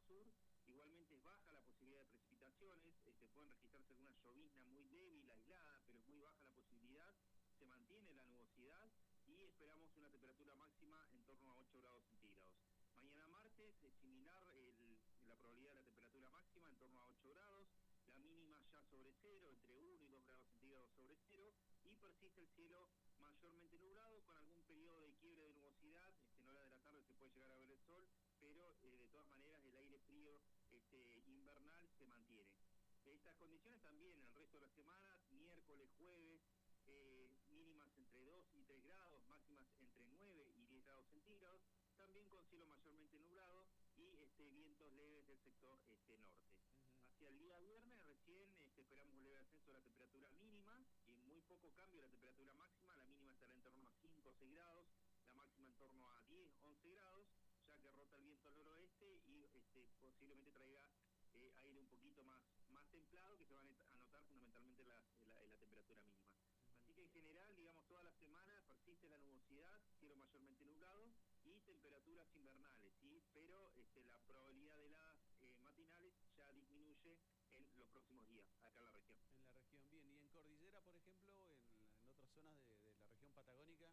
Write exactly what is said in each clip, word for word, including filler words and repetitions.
sur. Igualmente es baja la posibilidad de precipitaciones, este, pueden registrarse alguna llovizna muy débil, aislada, pero es muy baja la posibilidad, se mantiene la nubosidad y esperamos una temperatura máxima en torno a ocho grados centígrados. Mañana martes es similar el, la probabilidad de la temperatura máxima en torno a ocho grados, la mínima ya sobre cero, entre uno y dos grados centígrados sobre cero, y persiste el cielo mayormente nublado con algún periodo de quiebre de nubosidad. Este, en hora de la tarde se puede llegar a ver el sol, pero eh, de todas maneras el aire frío este, invernal se mantiene. Estas condiciones también el resto de la semana, miércoles, jueves, eh, mínimas entre dos y tres grados, máximas entre nueve y diez grados centígrados, también con cielo mayormente nublado y este, vientos leves del sector este, norte. Uh-huh. Hacia el día viernes recién este, esperamos un leve ascenso de la temperatura mínima y muy poco cambio de la temperatura máxima, la mínima estará en torno a cinco o seis grados, la máxima en torno a diez, once grados, ya que rota el viento al noroeste y este, posiblemente traiga eh, aire un poquito más, más templado, que se van a notar fundamentalmente en la, en la, en la temperatura mínima. Uh-huh. Así que en general, digamos, toda la semana persiste la nubosidad, cielo mayormente nublado y temperaturas invernales, ¿sí? Pero este, la probabilidad de heladas eh, matinales ya disminuye en los próximos días, acá en la región. En la región, bien. ¿Y en cordillera, por ejemplo, en, en otras zonas de, de la región patagónica?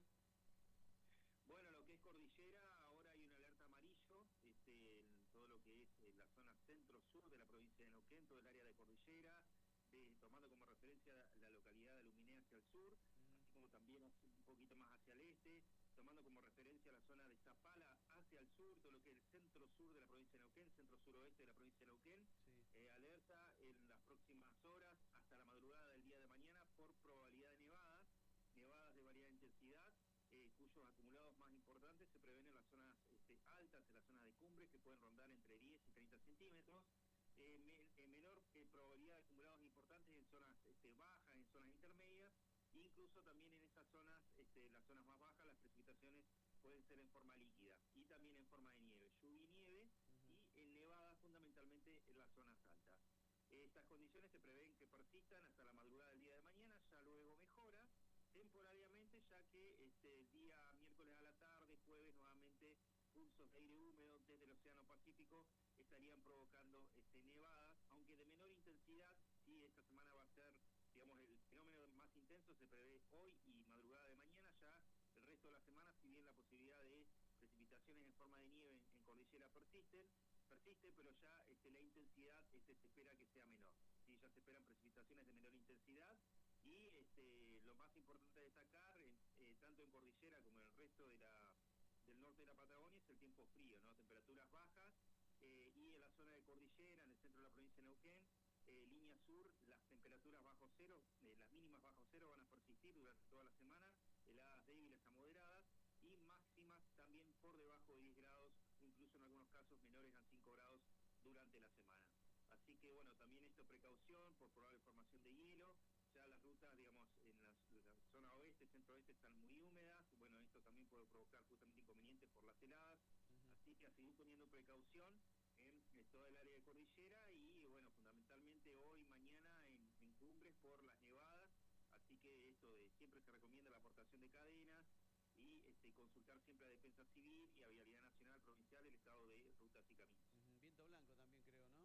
Bueno, lo que es cordillera, ahora hay una alerta amarillo, este, en todo lo que es en la zona centro-sur de la provincia de Neuquén, todo el área de cordillera, de, tomando como referencia la localidad de Luminé hacia el sur, uh-huh. así como también un poquito más hacia el este, tomando como referencia la zona de Zapala hacia el sur, todo lo que es el centro-sur de la provincia de Neuquén, centro-suroeste de la provincia de Neuquén, sí. eh, alerta en las próximas horas hasta la madrugada del día de mañana por probabilidad de nevadas, nevadas de variada intensidad, Eh, cuyos acumulados más importantes se prevén en las zonas este, altas, en las zonas de cumbres, que pueden rondar entre diez y treinta centímetros, eh, me, eh, menor eh, probabilidad de acumulados importantes en zonas este, bajas, en zonas intermedias, incluso también en esas zonas, este, las zonas más bajas, las precipitaciones pueden ser en forma líquida y también en forma de nieve, lluvia y nieve, uh-huh. y en nevadas fundamentalmente en las zonas altas. Estas condiciones se prevén que persistan hasta la madrugada del día de mañana, ya luego mejora temporariamente, ya que este, el día miércoles a la tarde, jueves, nuevamente pulsos de aire húmedo desde el Océano Pacífico estarían provocando este, nevadas, aunque de menor intensidad. Sí, esta semana va a ser, digamos, el fenómeno más intenso, se prevé hoy y madrugada de mañana. Ya el resto de la semana, si bien la posibilidad de precipitaciones en forma de nieve en, en cordillera persisten, persiste, pero ya este, la intensidad este, se espera que sea menor. Sí, ya se esperan precipitaciones de menor intensidad. Y este, lo más importante a destacar, eh, tanto en cordillera como en el resto de la, del norte de la Patagonia, es el tiempo frío, ¿no? Temperaturas bajas, eh, y en la zona de cordillera, en el centro de la provincia de Neuquén, eh, línea sur, las temperaturas bajo cero, eh, las mínimas bajo cero van a persistir durante toda la semana, heladas débiles a moderadas, y máximas también por debajo de diez grados, incluso en algunos casos menores a cinco grados durante la semana. Así que bueno, también esto precaución por probable formación de hielo. Ya las rutas, digamos, en la, la zona oeste, centro-oeste están muy húmedas, bueno, esto también puede provocar justamente inconvenientes por las heladas, uh-huh. así que a seguir poniendo precaución en, en todo el área de cordillera y, bueno, fundamentalmente hoy, mañana en, en cumbres por las nevadas, así que esto de siempre se recomienda la aportación de cadenas y este, consultar siempre a Defensa Civil y a Vialidad Nacional Provincial el estado de rutas y caminos. Uh-huh. Viento blanco también creo, ¿no?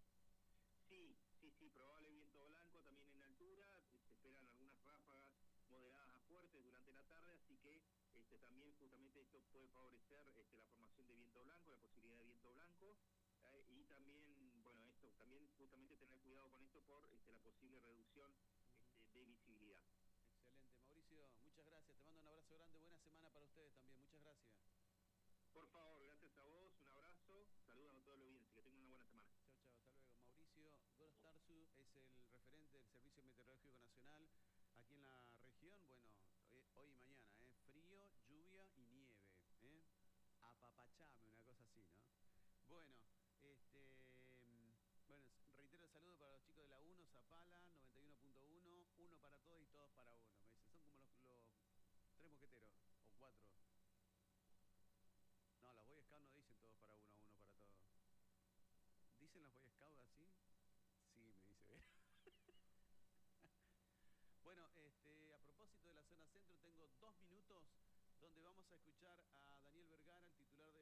Sí, sí, sí, probable viento blanco también en altura, se esperan algunas ráfagas moderadas a fuertes durante la tarde, así que este, también justamente esto puede favorecer este, la formación de viento blanco, la posibilidad de viento blanco, eh, y también, bueno, esto también justamente tener cuidado con esto por este, la posible reducción este, de visibilidad. Excelente, Mauricio, muchas gracias, te mando un abrazo grande, buena semana para ustedes también, muchas gracias. Por favor, gracias a vos, un abrazo, saludos a todos los oyentes, que tengan una buena semana. Chao, chao, hasta luego. Mauricio Gorostarzu es el referente del Servicio Meteorológico Nacional aquí en la región. Bueno, hoy, hoy y mañana, ¿eh? Frío, lluvia y nieve, ¿eh? Apapachame, una cosa así, ¿no? Bueno, este... Bueno, reitero el saludo para los chicos de la uno, Zapala, noventa y uno punto uno, uno para todos y todos para uno. Me dicen, son como los, los tres mosqueteros, o cuatro. No, los Boy Scouts no dicen todos para uno, uno para todos. ¿Dicen los Boy Scouts así? Sí, me dice. Bueno, este, a propósito de la zona centro, tengo dos minutos donde vamos a escuchar a...